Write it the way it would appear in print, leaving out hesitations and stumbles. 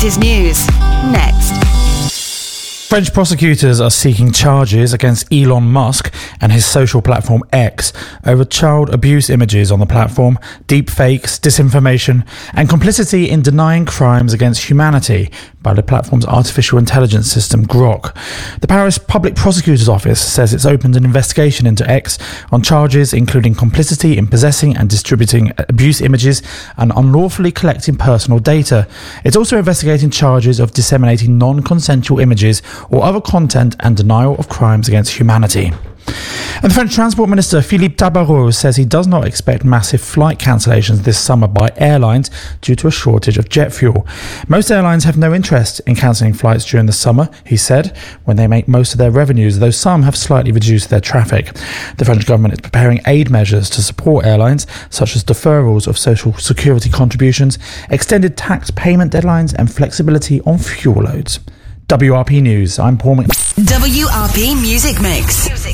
Is news. Next. French prosecutors are seeking charges against Elon Musk and his social platform X over child abuse images on the platform, deepfakes, disinformation, and complicity in denying crimes against humanity by the platform's artificial intelligence system Grok. The Paris Public Prosecutor's Office says it's opened an investigation into X on charges including complicity in possessing and distributing abuse images and unlawfully collecting personal data. It's also investigating charges of disseminating non-consensual images or other content and denial of crimes against humanity. And the French Transport Minister Philippe Tabarot says he does not expect massive flight cancellations this summer by airlines due to a shortage of jet fuel. Most airlines have no interest in cancelling flights during the summer, he said, when they make most of their revenues, though some have slightly reduced their traffic. The French government is preparing aid measures to support airlines, such as deferrals of social security contributions, extended tax payment deadlines and flexibility on fuel loads. WRP News, I'm Paul McNally. WRP Music Mix.